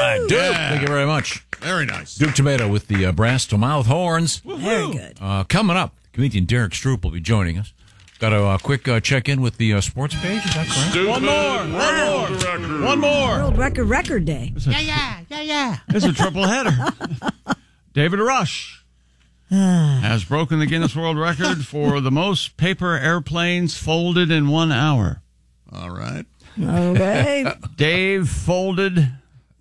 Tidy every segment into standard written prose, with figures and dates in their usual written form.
right, Duke. Yeah. Thank you very much. Very nice. Duke Tomato with the brass to mouth horns. Very good. Coming up, comedian Derek Stroop will be joining us. Got a quick check in with the sports page. Is that correct? One more. World Record Day. It's a triple header. David Rush has broken the Guinness World Record for the most paper airplanes folded in 1 hour. All right. Okay. Dave folded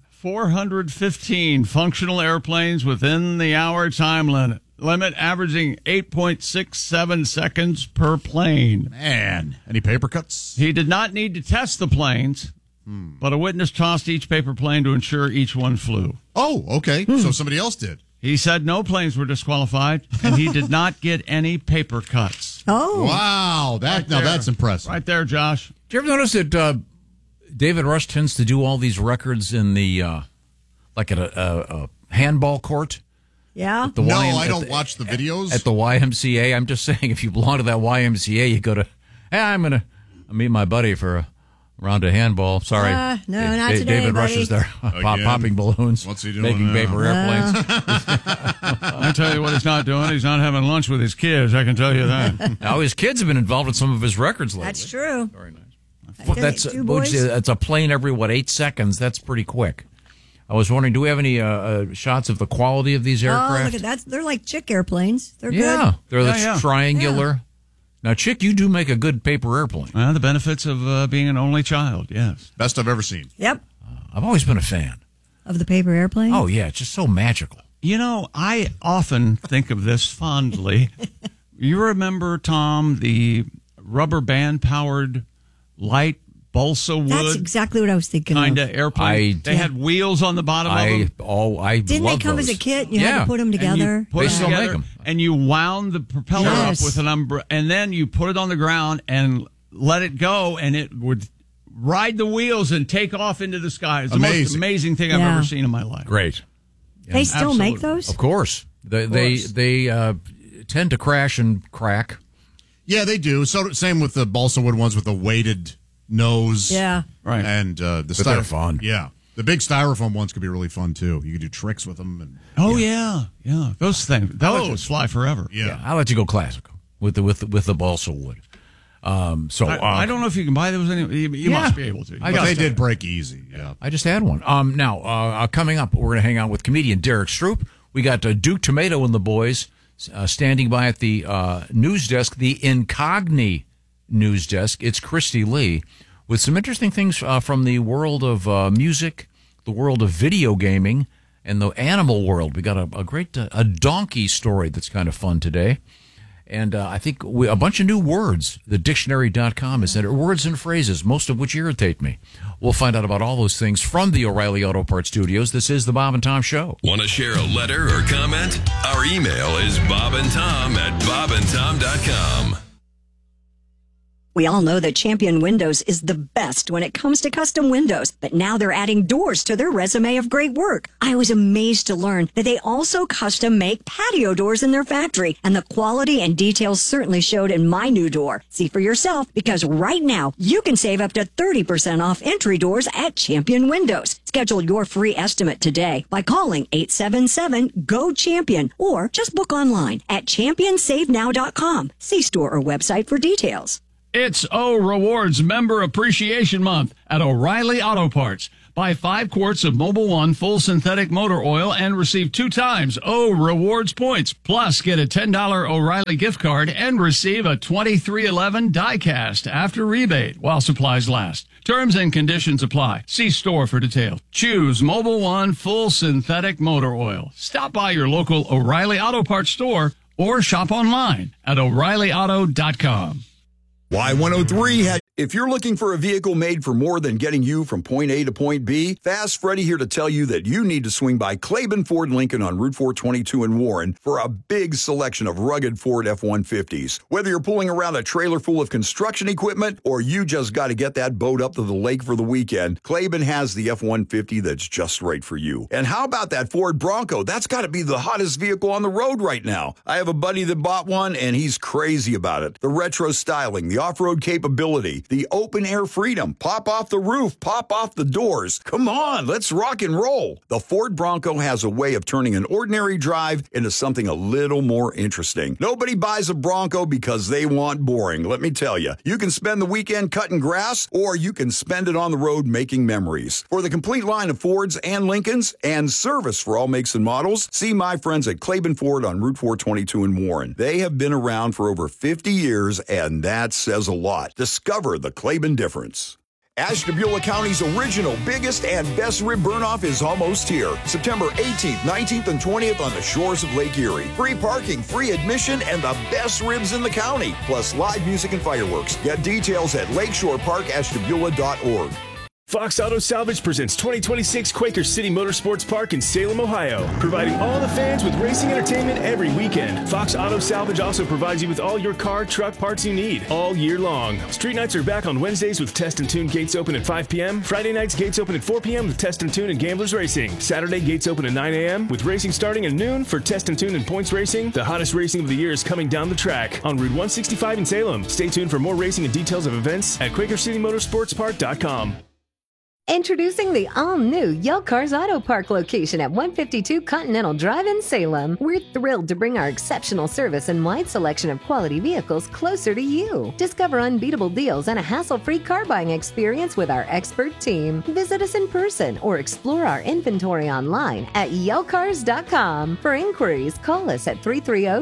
415 functional airplanes within the hour time limit, averaging 8.67 seconds per plane. Man, any paper cuts? He did not need to test the planes, but a witness tossed each paper plane to ensure each one flew. Oh, okay. So somebody else did. He said no planes were disqualified, and he did not get any paper cuts. Oh. Wow. That's impressive. Right there, Josh. Did you ever notice that David Rush tends to do all these records in the like at a handball court? Yeah. No, I don't watch the videos. At the YMCA. I'm just saying, if you belong to that YMCA, you go to, hey, I'm going to meet my buddy for a round of handball. Sorry. No, not today, David Rush buddy. is there popping balloons. What's he doing making now? paper airplanes. I tell you what he's not doing. He's not having lunch with his kids. I can tell you that. Now, his kids have been involved in some of his records lately. That's true. Very nice. Well, That's two boys. it's a plane every, 8 seconds? That's pretty quick. I was wondering, do we have any shots of the quality of these Oh, aircraft? look at that. They're like chick airplanes. They're Yeah, good. they're triangular. Now, Chick, you do make a good paper airplane. Well, the benefits of being an only child, yes. Best I've ever seen. Yep. I've always been a fan. Of the paper airplane? Oh, yeah, it's just so magical. You know, I often think of this fondly. You remember, Tom, the rubber band-powered light balsa wood That's exactly what I was thinking kind of. of airplane? They had wheels on the bottom of them. Didn't they love come those. as a kit? You had to put them together. Put They it still together, make 'em. and you wound the propeller Yes. up with an umbrella, and then you put it on the ground and let it go, and it would ride the wheels and take off into the sky. It's the most Amazing. amazing thing I've Yeah. ever seen in my life. Great. They still make absolutely. those? Of course. They tend to crash and crack. Yeah, they do. So same with the balsa wood ones with the weighted nose. Yeah. Right. And the they're fun. Yeah. The big styrofoam ones could be really fun, too. You could do tricks with them. And, Oh yeah. Those things. Those just fly forever. yeah. I'll let you go classical with the balsa wood. I don't know if you can buy those. You must be able to. I But got they it. did break easy. Yeah. I just had one. Now, coming up, we're going to hang out with comedian Derek Stroop. We got Duke Tomato and the boys standing by at the news desk, the Incogni news desk. It's Christy Lee with some interesting things from the world of music, the world of video gaming, and the animal world. We got a great a donkey story that's kind of fun today. And I think a bunch of new words. The dictionary.com has entered words and phrases, most of which irritate me. We'll find out about all those things from the O'Reilly Auto Parts Studios. This is the Bob and Tom Show. Want to share a letter or comment? Our email is bobandtom@bobandtom.com. We all know that Champion Windows is the best when it comes to custom windows, but now they're adding doors to their resume of great work. I was amazed to learn that they also custom make patio doors in their factory, and the quality and details certainly showed in my new door. See for yourself, because right now you can save up to 30% off entry doors at Champion Windows. Schedule your free estimate today by calling 877-GO-CHAMPION or just book online at championsavenow.com. See store or website for details. It's O Rewards Member Appreciation Month at O'Reilly Auto Parts. Buy 5 quarts of Mobil 1 full synthetic motor oil and receive 2 times O Rewards points. Plus, get a $10 O'Reilly gift card and receive a 2311 die-cast after rebate while supplies last. Terms and conditions apply. See store for details. Choose Mobil 1 full synthetic motor oil. Stop by your local O'Reilly Auto Parts store or shop online at O'ReillyAuto.com. Y103 had. If you're looking for a vehicle made for more than getting you from point A to point B, Fast Freddy here to tell you that you need to swing by Claiborne Ford Lincoln on Route 422 in Warren for a big selection of rugged Ford F-150s. Whether you're pulling around a trailer full of construction equipment or you just got to get that boat up to the lake for the weekend, Claiborne has the F-150 that's just right for you. And how about that Ford Bronco? That's got to be the hottest vehicle on the road right now. I have a buddy that bought one and he's crazy about it. The retro styling, the off-road capability, the open air freedom. Pop off the roof, pop off the doors. Come on, let's rock and roll. The Ford Bronco has a way of turning an ordinary drive into something a little more interesting. Nobody buys a Bronco because they want boring. Let me tell you, you can spend the weekend cutting grass, or you can spend it on the road making memories. For the complete line of Fords and Lincolns and service for all makes and models, see my friends at Claiborne Ford on Route 422 in Warren. They have been around for over 50 years, and that says a lot. Discover the Claiborne difference. Ashtabula County's original, biggest, and best rib burn-off is almost here. September 18th, 19th, and 20th on the shores of Lake Erie. Free parking, free admission, and the best ribs in the county. Plus live music and fireworks. Get details at lakeshoreparkashtabula.org. Fox Auto Salvage presents 2026 Quaker City Motorsports Park in Salem, Ohio, providing all the fans with racing entertainment every weekend. Fox Auto Salvage also provides you with all your car, truck parts you need all year long. Street nights are back on Wednesdays with Test and Tune gates open at 5 p.m. Friday nights gates open at 4 p.m. with Test and Tune and Gamblers Racing. Saturday gates open at 9 a.m. with racing starting at noon for Test and Tune and Points Racing. The hottest racing of the year is coming down the track on Route 165 in Salem. Stay tuned for more racing and details of events at QuakerCityMotorsportsPark.com. Introducing the all-new Yell Cars Auto Park location at 152 Continental Drive in Salem. We're thrilled to bring our exceptional service and wide selection of quality vehicles closer to you. Discover unbeatable deals and a hassle-free car buying experience with our expert team. Visit us in person or explore our inventory online at yellcars.com. For inquiries, call us at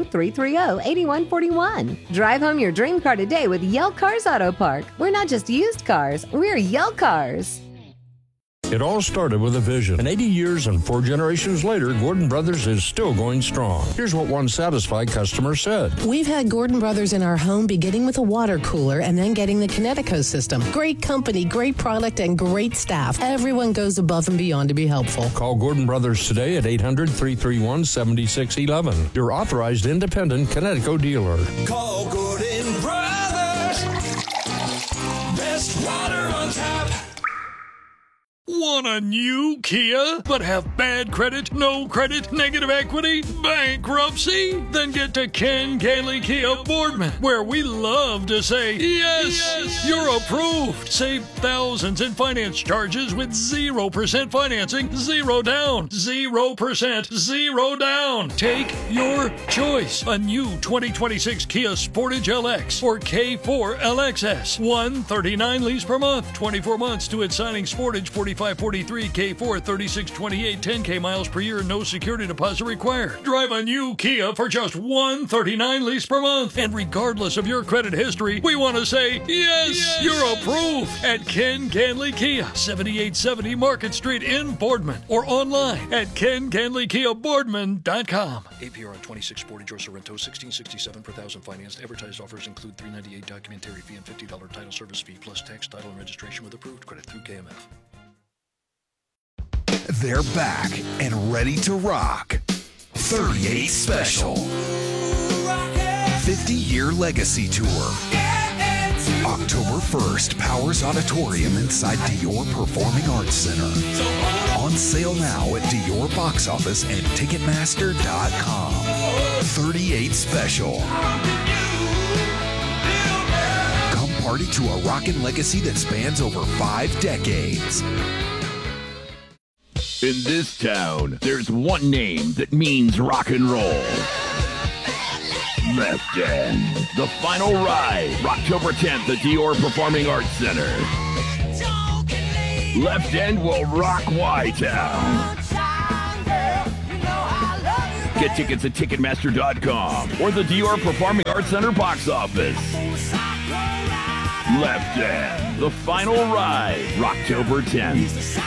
330-330-8141. Drive home your dream car today with Yell Cars Auto Park. We're not just used cars, we're Yell Cars. It all started with a vision. And 80 years and 4 generations later, Gordon Brothers is still going strong. Here's what one satisfied customer said. We've had Gordon Brothers in our home beginning with a water cooler and then getting the Kinetico system. Great company, great product, and great staff. Everyone goes above and beyond to be helpful. Call Gordon Brothers today at 800-331-7611. Your authorized independent Kinetico dealer. Call Gordon Brothers. Best water on tap. Want a new Kia, but have bad credit, no credit, negative equity, bankruptcy? Then get to Ken Gailey Kia Boardman, where we love to say, yes, you're approved. Save thousands in finance charges with 0% financing, 0 down, 0%, 0 down. Take your choice. A new 2026 Kia Sportage LX or K4 LXS. $139 lease per month, 24 months to its signing. Sportage 4543, K4 3628, 10K miles per year, no security deposit required. Drive a new Kia for just $139 lease per month. And regardless of your credit history, we want to say, yes, you're approved at Ken Ganley Kia, 7870 Market Street in Boardman, or online at KenGanleyKiaBoardman.com. APR on 26 Sportage or Sorrento, $16.67 per thousand financed. Advertised offers include $398 documentary fee and $50 title service fee, plus tax, title, and registration with approved credit through KMF. They're back and ready to rock. 38 Special. 50-year legacy tour. October 1st, Powers Auditorium inside Dior Performing Arts Center. On sale now at Dior Box Office and Ticketmaster.com. 38 Special. Come party to a rockin' legacy that spans over 5 decades. In this town, there's one name that means rock and roll. Left End. The final ride, October 10th at Dior Performing Arts Center. Left End will rock Y-Town. Get tickets at Ticketmaster.com or the Dior Performing Arts Center box office. Left End. The final ride, October 10th.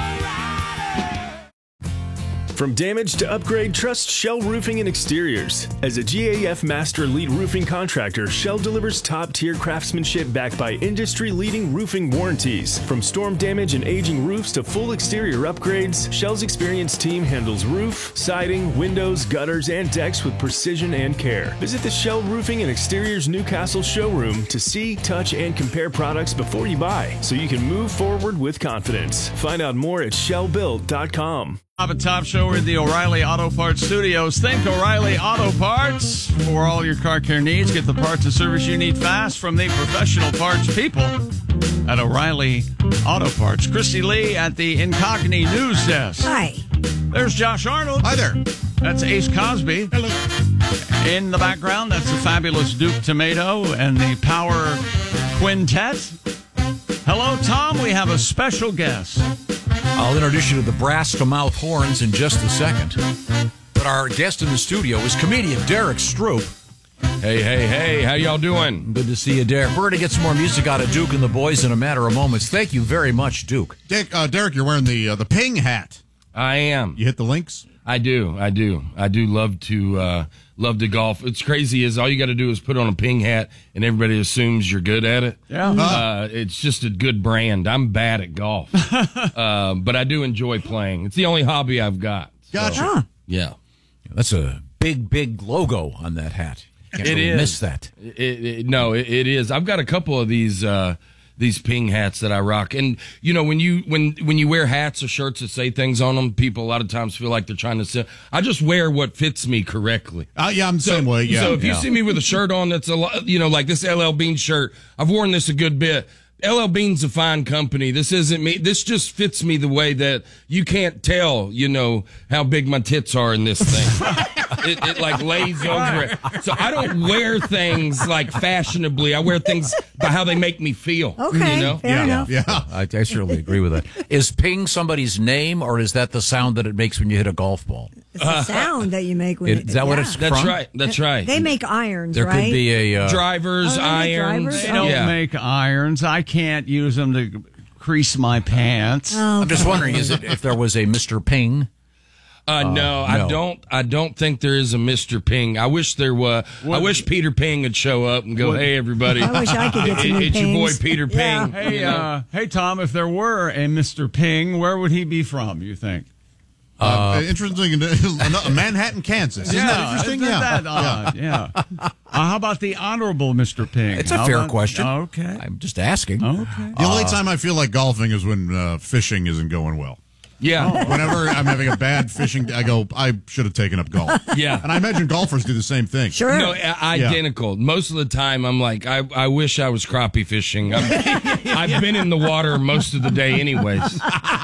From damage to upgrade, trust Shell Roofing and Exteriors. As a GAF Master Elite Roofing contractor, Shell delivers top-tier craftsmanship backed by industry-leading roofing warranties. From storm damage and aging roofs to full exterior upgrades, Shell's experienced team handles roof, siding, windows, gutters, and decks with precision and care. Visit the Shell Roofing and Exteriors Newcastle showroom to see, touch, and compare products before you buy, so you can move forward with confidence. Find out more at shellbuilt.com. Top Show. We're in the O'Reilly Auto Parts Studios. Think O'Reilly Auto Parts for all your car care needs. Get the parts and service you need fast from the professional parts people at O'Reilly Auto Parts. Christy Lee at the Incogni News Desk. Hi. There's Josh Arnold. Hi there. That's Ace Cosby. Hello. In the background, that's the fabulous Duke Tomato and the Power Quintet. Hello, Tom. We have a special guest. I'll introduce you to the brass to mouth horns in just a second. But our guest in the studio is comedian Derek Stroop. Hey, how y'all doing? Good to see you, Derek. We're going to get some more music out of Duke and the boys in a matter of moments. Thank you very much, Duke. Derek, you're wearing the Ping hat. I am. You hit the links? I do love to golf. It's crazy is all you got to do is put on a Ping hat and everybody assumes you're good at it. Yeah. It's just a good brand. I'm bad at golf. But I do enjoy playing. It's the only hobby I've got. Gotcha. So, yeah. That's a big logo on that hat. Can't really miss that. It is. I've got a couple of these Ping hats that I rock. And you know, when you wear hats or shirts that say things on them, people a lot of times feel like they're trying to sell. I just wear what fits me correctly. Yeah, I'm the same way. Yeah. So if you see me with a shirt on that's like this LL Bean shirt, I've worn this a good bit. LL Bean's a fine company. This isn't me. This just fits me the way that you can't tell, how big my tits are in this thing. It like lays over it. So I don't wear things like fashionably. I wear things by how they make me feel. Okay, fair enough. Yeah. I certainly agree with that. Is Ping somebody's name, or is that the sound that it makes when you hit a golf ball? It's the sound that you make when Is that what it's That's from? right. That's right. They make irons, There right? could be a... drivers, they make irons. drivers? They don't make irons. I can't use them to crease my pants. I'm just wondering, if there was a Mr. Ping? No, I don't think there is a Mr. Ping. I wish there was. I wish Peter Ping would show up and go, "Hey, everybody! I wish I could get some new It's your boy pings." Peter Ping." Hey, Tom, if there were a Mr. Ping, where would he be from, you think? Interesting. Manhattan, Kansas. Isn't that interesting? Isn't that odd? Yeah. How about the Honorable Mr. Ping? It's a fair question. Okay. I'm just asking. Okay. The only time I feel like golfing is when fishing isn't going well. Yeah. Whenever I'm having a bad fishing, I go, I should have taken up golf. Yeah. And I imagine golfers do the same thing. Sure. No, identical. Most of the time, I'm like, I wish I was crappie fishing. I've been in the water most of the day anyways.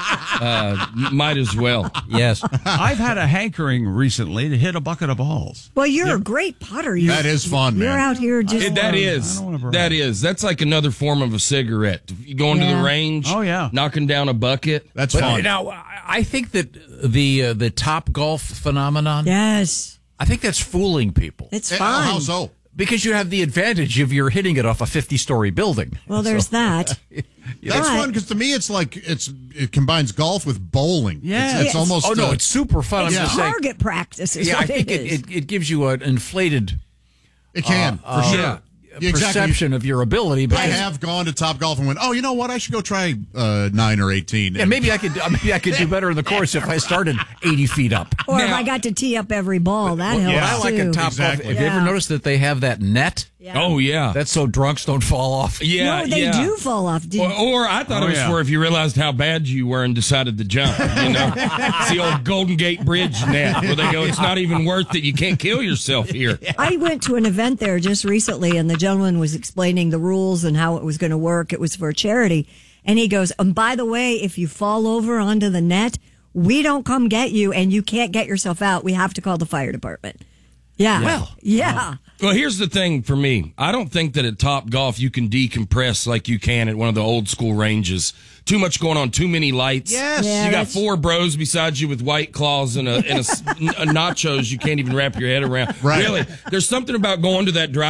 Might as well. Yes. I've had a hankering recently to hit a bucket of balls. Well, you're a great putter. That is fun, man. You're out here just... That's like another form of a cigarette. You go into the range, knocking down a bucket. That's fun. Now, I think that the Top Golf phenomenon... Yes. I think that's fooling people. It's fun. How so? Because you have the advantage of you're hitting it off a 50-story building. Well, there's that. That's fun because to me it's like it combines golf with bowling. Yeah, it's almost. Oh no, it's super fun. It's I'm just target practice. Is yeah, what I think it gives you an inflated. It can for sure. Perception of your ability. But I have gone to Top Golf and went, oh, you know what? I should go try 9 or 18. Yeah, maybe I could do better in the course if I started 80 feet up. Or if I got to tee up every ball, that helps. What I like in Top Golf, have you ever noticed that they have that net? Yeah. Oh, yeah. That's so drunks don't fall off. Yeah, no, they do fall off. Or I thought it was for if you realized how bad you were and decided to jump. It's the old Golden Gate Bridge net where they go, it's not even worth it. You can't kill yourself here. I went to an event there just recently, and the gentleman was explaining the rules and how it was going to work. It was for a charity. And he goes, and by the way, if you fall over onto the net, we don't come get you, and you can't get yourself out. We have to call the fire department. Yeah. Well, yeah. Well, here's the thing for me. I don't think that at Top Golf you can decompress like you can at one of the old school ranges. Too much going on, too many lights. Yes. Yeah, you got 4 bros beside you with White Claws and a nachos you can't even wrap your head around. Right. Really, there's something about going to that drive